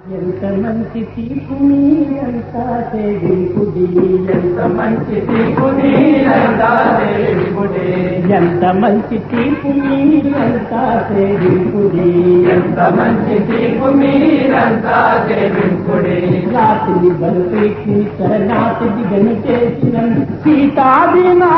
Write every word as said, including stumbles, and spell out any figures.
ఎంత మంచి తీపుని ఎంత సేవింపుడి ఎంత మంచి తీపుని ఎంత సేవింపుడి ఎంత మంచి తీపుని ఎంత సేవింపుడి ఎంత మంచి తీపుని ఎంత సేవింపుడి రాత్రి బలుపేసి తరనాటి దిగను చేసిన సీతాదినా